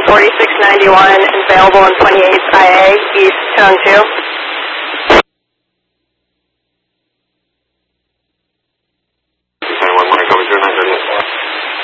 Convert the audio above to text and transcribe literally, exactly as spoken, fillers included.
forty-six ninety-one, available in twenty-eight I A, East Zone two.